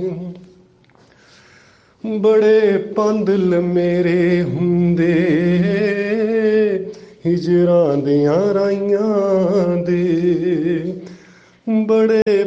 ਬੜੇ ਪੰਦਲ ਮੇਰੇ ਹੁੰਦੇ ਹਿਜਰਾਂ ਦੀਆਂ ਰਾਈਆਂ ਦੇ, ਬੜੇ